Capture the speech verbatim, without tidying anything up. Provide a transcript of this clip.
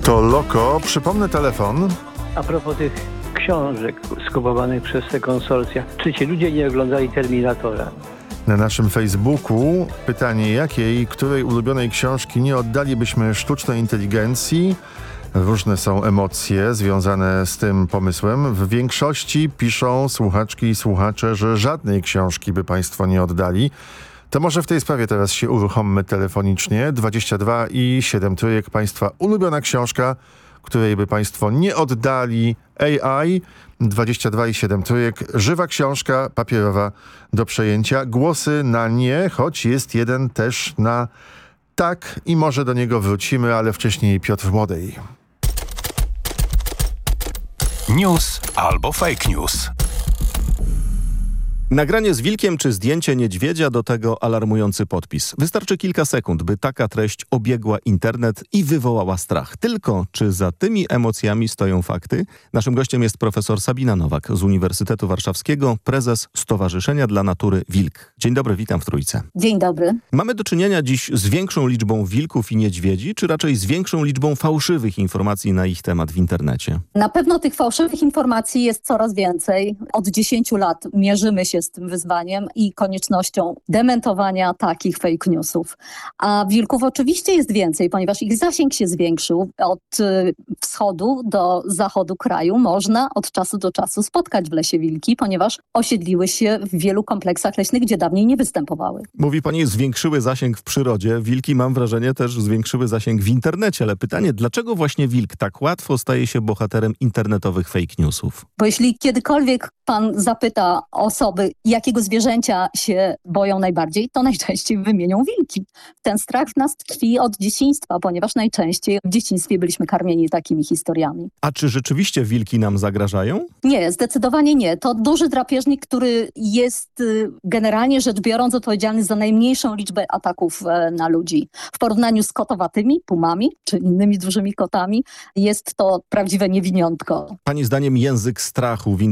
To Loko. Przypomnę telefon. A propos tych książek skupowanych przez te konsorcja, czy ci ludzie nie oglądali Terminatora? Na naszym Facebooku pytanie, jakiej i której ulubionej książki nie oddalibyśmy sztucznej inteligencji? Różne są emocje związane z tym pomysłem. W większości piszą słuchaczki i słuchacze, że żadnej książki by państwo nie oddali. To może w tej sprawie teraz się uruchommy telefonicznie. dwadzieścia dwa i siedem trójek. Państwa ulubiona książka, której by państwo nie oddali. A I dwadzieścia dwa i siedem trójek. Żywa książka papierowa do przejęcia. Głosy na nie, choć jest jeden też na tak i może do niego wrócimy, ale wcześniej Piotr Młodej. News albo fake news. Nagranie z wilkiem czy zdjęcie niedźwiedzia, do tego alarmujący podpis. Wystarczy kilka sekund, by taka treść obiegła internet i wywołała strach. Tylko czy za tymi emocjami stoją fakty? Naszym gościem jest profesor Sabina Nowak z Uniwersytetu Warszawskiego, prezes Stowarzyszenia dla Natury Wilk. Dzień dobry, witam w Trójce. Dzień dobry. Mamy do czynienia dziś z większą liczbą wilków i niedźwiedzi, czy raczej z większą liczbą fałszywych informacji na ich temat w internecie? Na pewno tych fałszywych informacji jest coraz więcej. Od dziesięciu lat mierzymy się z tym wyzwaniem i koniecznością dementowania takich fake newsów. A wilków oczywiście jest więcej, ponieważ ich zasięg się zwiększył. Od y, wschodu do zachodu kraju można od czasu do czasu spotkać w lesie wilki, ponieważ osiedliły się w wielu kompleksach leśnych, gdzie dawniej nie występowały. Mówi pani, zwiększyły zasięg w przyrodzie. Wilki, mam wrażenie, też zwiększyły zasięg w internecie. Ale pytanie, dlaczego właśnie wilk tak łatwo staje się bohaterem internetowych fake newsów? Bo jeśli kiedykolwiek pan zapyta osoby, jakiego zwierzęcia się boją najbardziej, to najczęściej wymienią wilki. Ten strach w nas tkwi od dzieciństwa, ponieważ najczęściej w dzieciństwie byliśmy karmieni takimi historiami. A czy rzeczywiście wilki nam zagrażają? Nie, zdecydowanie nie. To duży drapieżnik, który jest y, generalnie rzecz biorąc odpowiedzialny za najmniejszą liczbę ataków e, na ludzi. W porównaniu z kotowatymi, pumami czy innymi dużymi kotami jest to prawdziwe niewiniątko. Pani zdaniem język strachu w internecie